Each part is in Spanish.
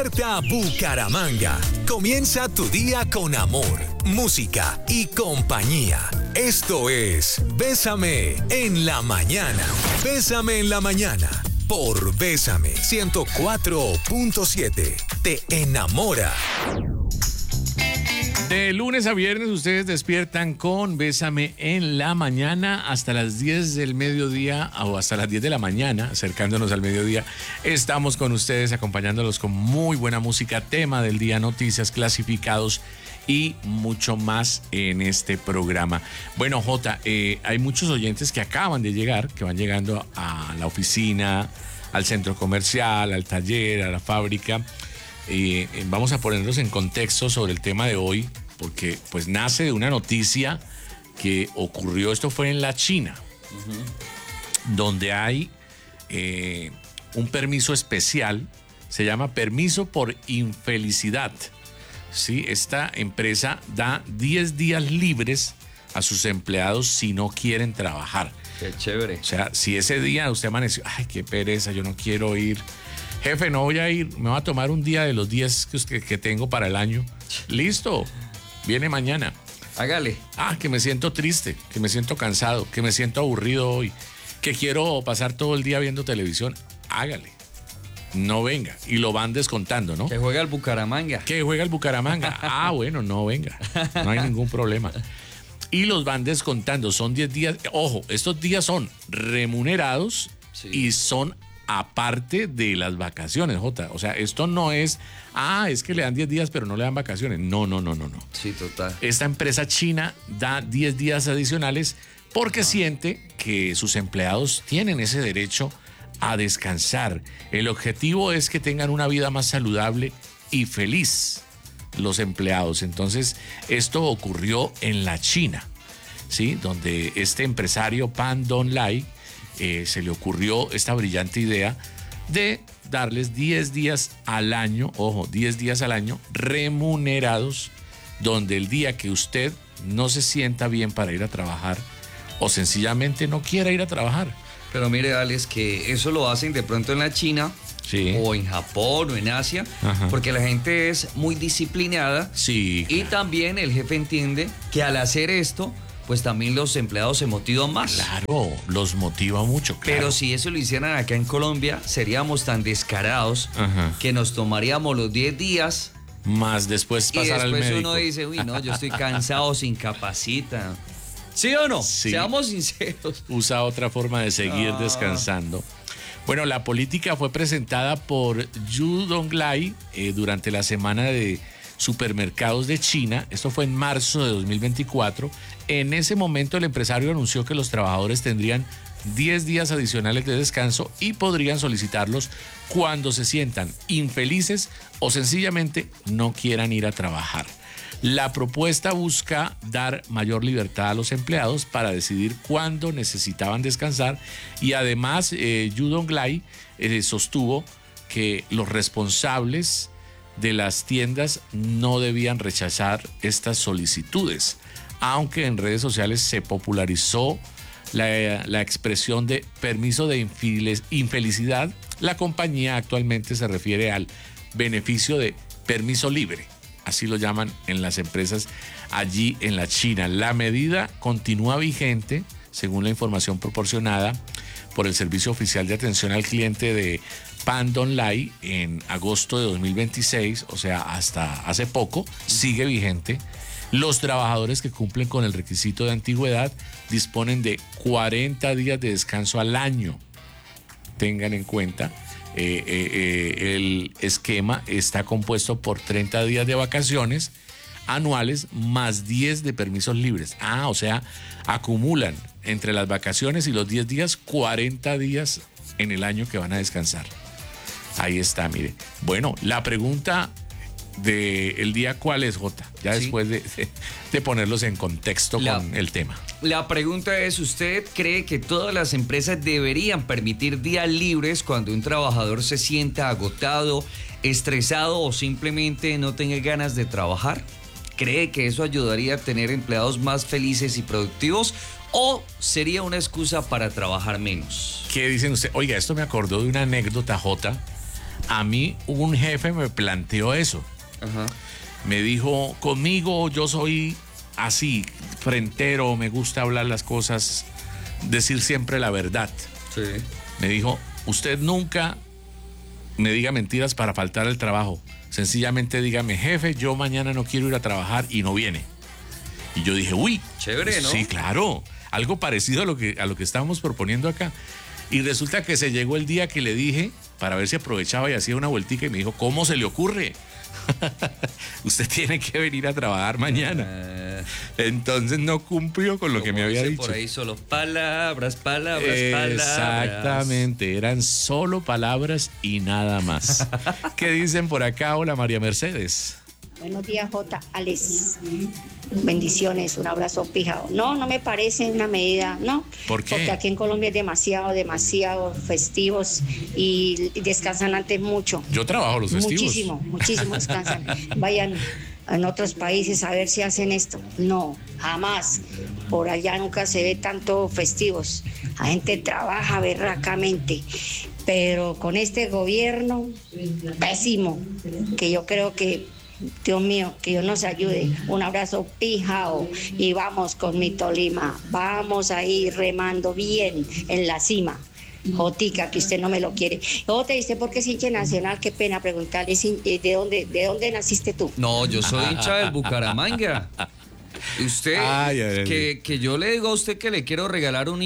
Despierta Bucaramanga. Comienza tu día con amor, música y compañía. Esto es Bésame en la mañana. Bésame en la mañana por Bésame 104.7. Te enamora. De lunes a viernes ustedes despiertan con Bésame en la mañana hasta las 10 del mediodía o hasta las 10 de la mañana, acercándonos al mediodía. Estamos con ustedes acompañándolos con muy buena música, tema del día, noticias, clasificados y mucho más en este programa. Bueno, Jota, hay muchos oyentes que acaban de llegar, que van llegando a la oficina, al centro comercial, al taller, a la fábrica. Vamos a ponerlos en contexto sobre el tema de hoy, porque pues nace de una noticia que ocurrió. Esto fue en la China, donde hay un permiso especial, se llama permiso por infelicidad. ¿Sí? Esta empresa da 10 días libres a sus empleados si no quieren trabajar. Qué chévere. O sea, si ese día usted amaneció, ay, qué pereza, yo no quiero ir. Jefe, no voy a ir, me voy a tomar un día de los 10 que tengo para el año. Listo, viene mañana. Hágale. Que me siento triste, que me siento cansado, que me siento aburrido hoy, que quiero pasar todo el día viendo televisión. Hágale. No venga. Y lo van descontando, ¿no? Que juega el Bucaramanga. Que juega el Bucaramanga. Bueno, no venga. No hay ningún problema. Y los van descontando. Son 10 días. Ojo, estos días son remunerados, sí, y son aparte de las vacaciones, Jota. O sea, esto no es, es que le dan 10 días pero no le dan vacaciones. No. Sí, total. Esta empresa china da 10 días adicionales porque siente que sus empleados tienen ese derecho a descansar. El objetivo es que tengan una vida más saludable y feliz los empleados. Entonces, esto ocurrió en la China, ¿sí? Donde este empresario Pan Donglai se le ocurrió esta brillante idea de darles 10 días al año, 10 días al año remunerados, donde el día que usted no se sienta bien para ir a trabajar o sencillamente no quiera ir a trabajar. Pero mire, Alex, que eso lo hacen de pronto en la China, sí, o en Japón o en Asia, porque la gente es muy disciplinada, sí, y también el jefe entiende que al hacer esto, pues también los empleados se motivan más. Claro, los motiva mucho, claro. Pero si eso lo hicieran acá en Colombia, seríamos tan descarados que nos tomaríamos los 10 días. Más después pasar al médico. Y después uno dice, uy, no, yo estoy cansado, se incapacita. ¿Sí o no? Sí. Seamos sinceros. Usa otra forma de seguir descansando. Bueno, la política fue presentada por Yu Donglai durante la semana de supermercados de China. Esto fue en marzo de 2024. En ese momento el empresario anunció que los trabajadores tendrían 10 días adicionales de descanso y podrían solicitarlos cuando se sientan infelices o sencillamente no quieran ir a trabajar. La propuesta busca dar mayor libertad a los empleados para decidir cuándo necesitaban descansar, y además Yu Donglai sostuvo que los responsables de las tiendas no debían rechazar estas solicitudes, aunque en redes sociales se popularizó la expresión de permiso de infelicidad. La compañía actualmente se refiere al beneficio de permiso libre. Así lo llaman en las empresas allí en la China. La medida continúa vigente, según la información proporcionada por el Servicio Oficial de Atención al Cliente de Pan Donglai en agosto de 2026, o sea, hasta hace poco, sigue vigente. Los trabajadores que cumplen con el requisito de antigüedad disponen de 40 días de descanso al año. Tengan en cuenta. El esquema está compuesto por 30 días de vacaciones anuales más 10 de permisos libres. O sea, acumulan entre las vacaciones y los 10 días 40 días en el año que van a descansar. Ahí está, mire. Bueno, la pregunta del día, ¿cuál es, Jota? Ya sí, después de ponerlos en contexto con el tema. La pregunta es, ¿usted cree que todas las empresas deberían permitir días libres cuando un trabajador se sienta agotado, estresado o simplemente no tenga ganas de trabajar? ¿Cree que eso ayudaría a tener empleados más felices y productivos? ¿O sería una excusa para trabajar menos? ¿Qué dicen usted? Oiga, esto me acordó de una anécdota, Jota. A mí un jefe me planteó eso. Ajá. Me dijo, conmigo yo soy así, frentero, me gusta hablar las cosas, decir siempre la verdad. Sí. Me dijo, usted nunca me diga mentiras para faltar al trabajo. Sencillamente dígame, jefe, yo mañana no quiero ir a trabajar y no viene. Y yo dije, uy. Chévere, ¿no? Sí, claro. Algo parecido a lo que estábamos proponiendo acá. Y resulta que se llegó el día que le dije, para ver si aprovechaba y hacía una vueltica, y me dijo, ¿cómo se le ocurre? Usted tiene que venir a trabajar mañana. Entonces no cumplió con lo que me había dicho. Por ahí solo palabras. Exactamente, eran solo palabras y nada más. ¿Qué dicen por acá? Hola, María Mercedes. Buenos días, J. Alex. Bendiciones, un abrazo pijado. No me parece una medida, no. ¿Por qué? Porque aquí en Colombia es demasiado festivos y descansan antes mucho. Yo trabajo los festivos. Muchísimo descansan. Vayan en otros países a ver si hacen esto. No, jamás. Por allá nunca se ve tanto festivos. La gente trabaja berracamente. Pero con este gobierno, pésimo, que yo creo que Dios mío, que Dios nos ayude. Un abrazo pijao y vamos con mi Tolima. Vamos a ir remando bien en la cima. Jotica, que usted no me lo quiere. Luego te dice por qué es hincha nacional. Qué pena preguntarle de dónde naciste tú. No, yo soy hincha del Bucaramanga. Usted, que yo le digo a usted que le quiero regalar un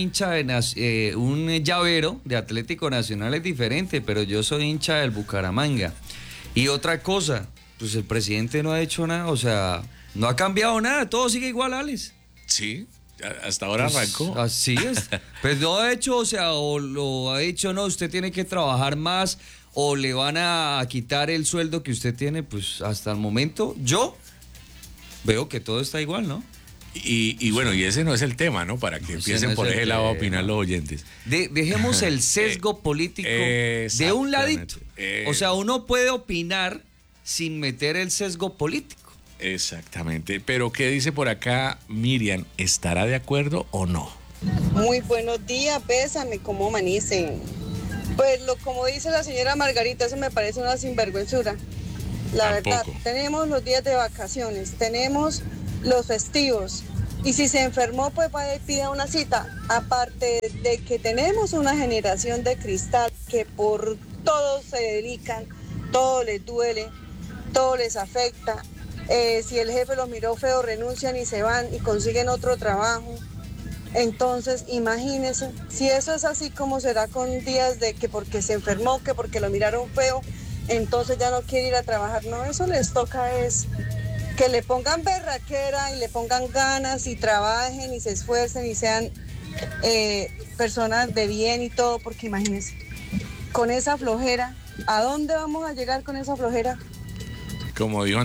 un llavero de Atlético Nacional es diferente, pero yo soy hincha del Bucaramanga. Y otra cosa, pues el presidente no ha hecho nada, o sea, no ha cambiado nada, todo sigue igual, Alex. Sí, hasta ahora pues, arrancó. Así es. Pues no ha hecho, o sea, o lo ha dicho, no, usted tiene que trabajar más, o le van a quitar el sueldo que usted tiene, pues hasta el momento, yo veo que todo está igual, ¿no? Y bueno, y ese no es el tema, ¿no? Para que empiecen por ese lado a opinar los oyentes. Dejemos el sesgo político de un ladito. O sea, uno puede opinar sin meter el sesgo político. Exactamente. Pero ¿qué dice por acá Miriam? ¿Estará de acuerdo o no? Muy buenos días, bésame, ¿cómo amanecen? Pues como dice la señora Margarita, eso me parece una sinvergüenzura. La verdad, tenemos los días de vacaciones, tenemos los festivos, y si se enfermó, pues vaya y pida una cita. Aparte de que tenemos una generación de cristal que por todo se dedican, todo les duele, todo les afecta. Si el jefe los miró feo, renuncian y se van y consiguen otro trabajo. Entonces, imagínense, si eso es así, como será con días de que porque se enfermó, que porque lo miraron feo, entonces ya no quiere ir a trabajar. No, eso les toca es que le pongan berraquera y le pongan ganas y trabajen y se esfuercen y sean personas de bien y todo, porque imagínense, con esa flojera, ¿a dónde vamos a llegar con esa flojera? Como dijo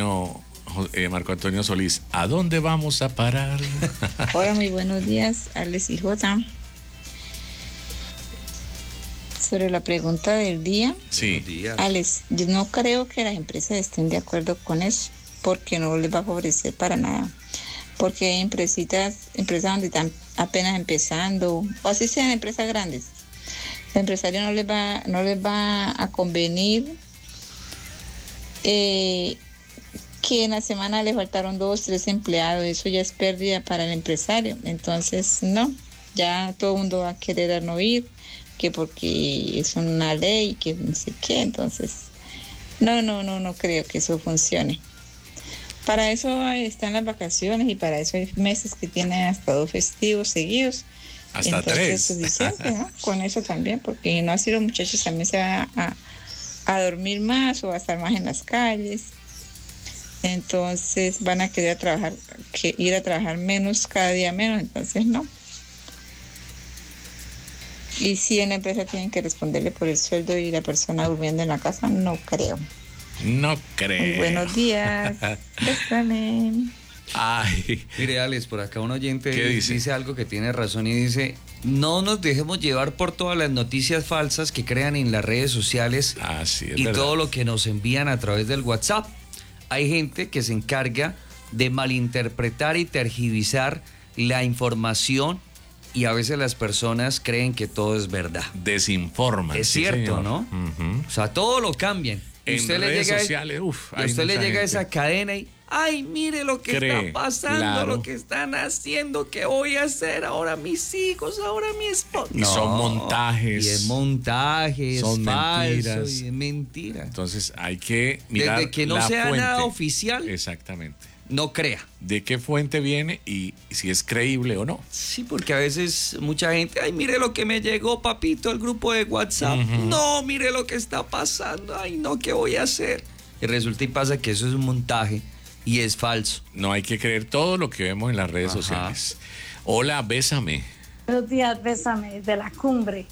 Marco Antonio Solís, ¿a dónde vamos a parar? Hola, muy buenos días, Alex y Jota. Sobre la pregunta del día, sí. Alex, yo no creo que las empresas estén de acuerdo con eso, porque no les va a favorecer para nada. Porque hay empresas donde están apenas empezando, o así sean empresas grandes. Al empresario no les va a convenir que en la semana le faltaron 2, 3 empleados. Eso ya es pérdida para el empresario. Entonces, no, ya todo el mundo va a querer no ir, que porque es una ley, que no sé qué. Entonces, no creo que eso funcione. Para eso están las vacaciones y para eso hay meses que tienen hasta 2 festivos seguidos. Hasta entonces, 3. Es suficiente, ¿no? Con eso también, porque no así los muchachos también se van a dormir más o a estar más en las calles. Entonces van a querer ir a trabajar menos, cada día menos, entonces no. Y si en la empresa tienen que responderle por el sueldo y la persona durmiendo en la casa, no creo. No creo. Muy buenos días. Bésame. Ay. Mire, Alex, por acá un oyente dice algo que tiene razón y dice: no nos dejemos llevar por todas las noticias falsas que crean en las redes sociales y verdad. Todo lo que nos envían a través del WhatsApp. Hay gente que se encarga de malinterpretar y tergiversar la información y a veces las personas creen que todo es verdad. Desinforman. Es sí, cierto, señor. ¿no? Uh-huh. O sea, todo lo cambian. En usted redes le llega sociales, y a usted le llega esa cadena y, ay, mire lo que está pasando, claro. lo que están haciendo, ¿qué voy a hacer ahora mis hijos, ahora mi esposa? Y son montajes. Y es montaje, son es falso, mentiras. y es mentira. Entonces hay que mirar desde que no la sea fuente. nada oficial. Exactamente. No crea. ¿De qué fuente viene y si es creíble o no? Sí, porque a veces mucha gente, ay, mire lo que me llegó, papito, al grupo de WhatsApp. Uh-huh. No, mire lo que está pasando. Ay, no, ¿qué voy a hacer? Y resulta y pasa que eso es un montaje y es falso. No hay que creer todo lo que vemos en las redes sociales. Hola, Bésame. Buenos días, Bésame, de la cumbre.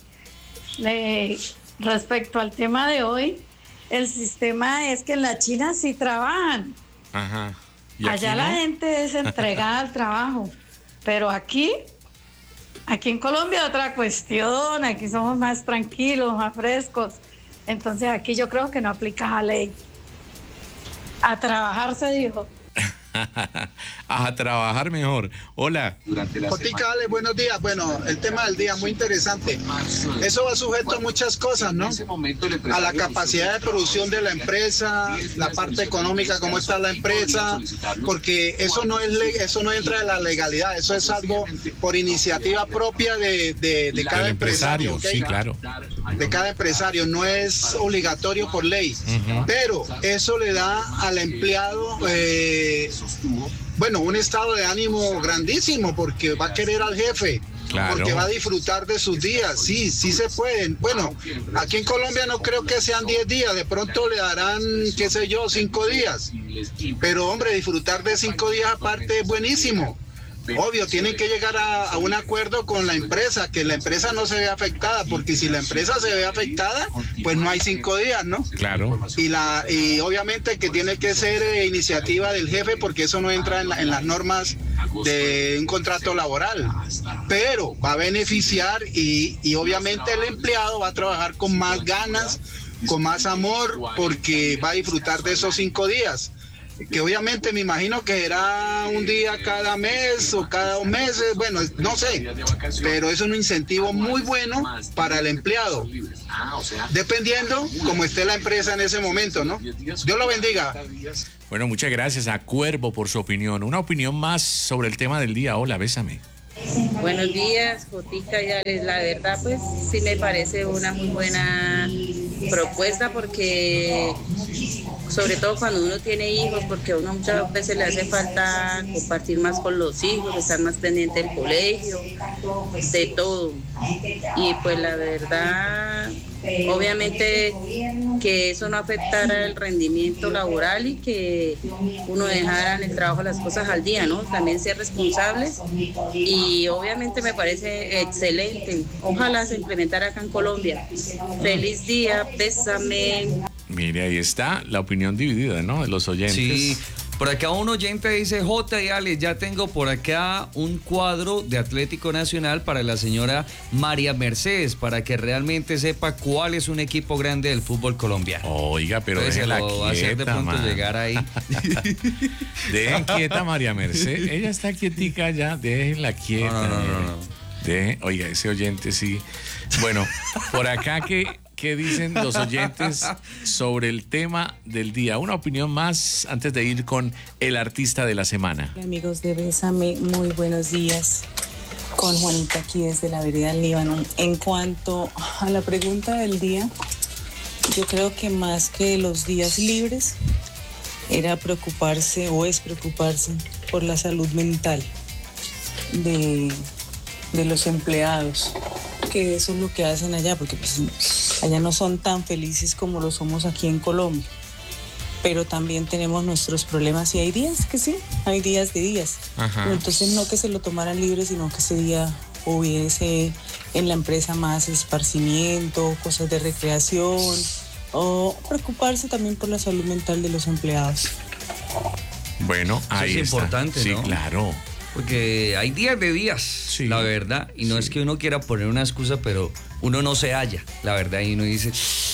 Respecto al tema de hoy, el sistema es que en la China sí trabajan. Ajá. Allá la gente es entregada al trabajo, pero aquí en Colombia otra cuestión, aquí somos más tranquilos, más frescos, entonces aquí yo creo que no aplica la ley. A trabajar se dijo. A trabajar mejor. Hola. Jotica, Ale, buenos días. Bueno, el tema del día muy interesante. Eso va sujeto a muchas cosas, ¿no? A la capacidad de producción de la empresa, la parte económica, cómo está la empresa, porque eso no entra en la legalidad, eso es algo por iniciativa propia de cada empresario, ¿okay? Sí, claro. De cada empresario, no es obligatorio por ley, pero eso le da al empleado un estado de ánimo grandísimo, porque va a querer al jefe, claro, porque va a disfrutar de sus días. Sí se pueden. Bueno, aquí en Colombia no creo que sean 10 días, de pronto le darán, 5 días, pero hombre, disfrutar de 5 días aparte es buenísimo. Obvio, tienen que llegar a un acuerdo con la empresa, que la empresa no se vea afectada, porque si la empresa se ve afectada, pues no hay 5 días, ¿no? Claro. Y obviamente que tiene que ser iniciativa del jefe, porque eso no entra en las normas de un contrato laboral, pero va a beneficiar y obviamente el empleado va a trabajar con más ganas, con más amor, porque va a disfrutar de esos 5 días. Que obviamente me imagino que será un día cada mes o cada 2 meses, bueno, no sé, pero es un incentivo muy bueno para el empleado, dependiendo cómo esté la empresa en ese momento, ¿no? Dios lo bendiga. Bueno, muchas gracias a Cuervo por su opinión. Una opinión más sobre el tema del día. Hola, Bésame. Buenos días, Jotica y Alex. La verdad, pues sí me parece una muy buena propuesta, porque sobre todo cuando uno tiene hijos, porque a uno muchas veces le hace falta compartir más con los hijos, estar más pendiente del colegio, de todo. Y pues la verdad, obviamente que eso no afectara el rendimiento laboral y que uno dejara en el trabajo las cosas al día, ¿no? También ser responsables, y obviamente me parece excelente. Ojalá se implementara acá en Colombia. Feliz día, bésame. Mire, ahí está la opinión dividida, ¿no? De los oyentes. Sí. Por acá un oyente dice, J y Alex, ya tengo por acá un cuadro de Atlético Nacional para la señora María Mercedes, para que realmente sepa cuál es un equipo grande del fútbol colombiano. Oiga, pero déjela quieta, hacer de pronto llegar ahí. Dejen quieta a María Mercedes. Ella está quietica ya, déjenla quieta. No. Oiga, ese oyente sí. Bueno, por acá ¿qué dicen los oyentes sobre el tema del día? Una opinión más antes de ir con el artista de la semana. Amigos de Bésame, muy buenos días. Con Juanita aquí desde la vereda del Líbano. En cuanto a la pregunta del día, yo creo que más que los días libres era preocuparse o es preocuparse por la salud mental de los empleados, que eso es lo que hacen allá, porque pues allá no son tan felices como lo somos aquí en Colombia, pero también tenemos nuestros problemas y hay días que sí, hay días de días. Pero entonces no que se lo tomaran libre, sino que ese día hubiese en la empresa más esparcimiento, cosas de recreación, o preocuparse también por la salud mental de los empleados. Bueno, ahí eso es importante, sí, ¿no? Claro. Porque hay días de días, sí, la verdad, y no es que uno quiera poner una excusa, pero uno no se halla, la verdad, y uno dice,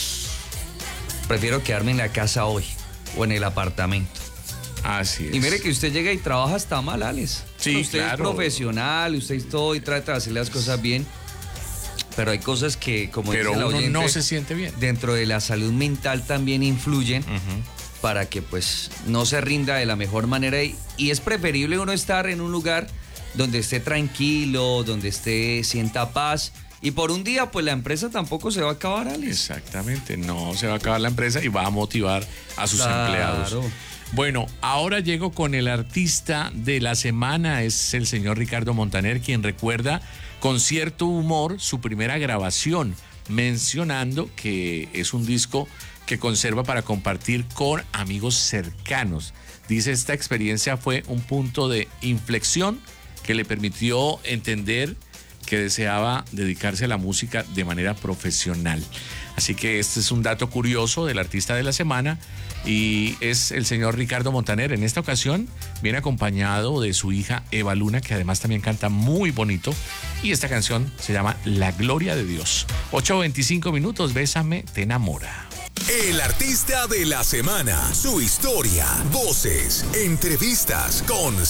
prefiero quedarme en la casa hoy o en el apartamento. Así es. Y mire que usted llega y trabaja hasta mal, Alex. Sí, usted claro. es profesional, usted es todo y trata de hacer las cosas bien. Pero hay cosas que, como Pero dice la uno oyente, no se siente bien. dentro de la salud mental también influyen para que pues no se rinda de la mejor manera. Y es preferible uno estar en un lugar donde esté tranquilo, donde sienta paz. Y por un día, pues la empresa tampoco se va a acabar, Alex. Exactamente, no se va a acabar la empresa y va a motivar a sus empleados. Bueno, ahora llego con el artista de la semana, es el señor Ricardo Montaner, quien recuerda con cierto humor su primera grabación, mencionando que es un disco que conserva para compartir con amigos cercanos. Dice, esta experiencia fue un punto de inflexión que le permitió entender que deseaba dedicarse a la música de manera profesional. Así que este es un dato curioso del artista de la semana y es el señor Ricardo Montaner. En esta ocasión viene acompañado de su hija Eva Luna, que además también canta muy bonito, y esta canción se llama La Gloria de Dios. 8:25 minutos, Bésame, te enamora. El artista de la semana, su historia, voces, entrevistas,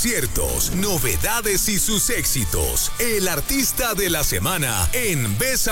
conciertos, novedades y sus éxitos. El artista de la semana en Bésame.